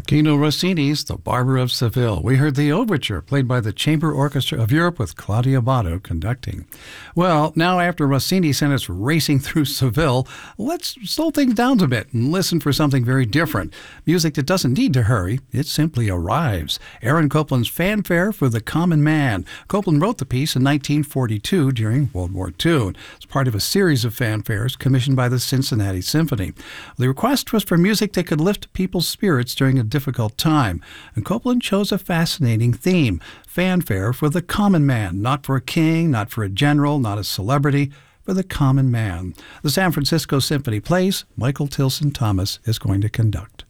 Gino Rossini's The Barber of Seville. We heard the overture played by the Chamber Orchestra of Europe with Claudio Abbado conducting. Well, now after Rossini sent us racing through Seville, let's slow things down a bit and listen for something very different. Music that doesn't need to hurry, it simply arrives. Aaron Copland's Fanfare for the Common Man. Copland wrote the piece in 1942 during World War II. It's part of a series of fanfares commissioned by the Cincinnati Symphony. The request was for music that could lift people's spirits during a difficult time, and Copland chose a fascinating theme, fanfare for the common man, not for a king, not for a general, not a celebrity, for the common man. The San Francisco Symphony plays. Michael Tilson Thomas is going to conduct.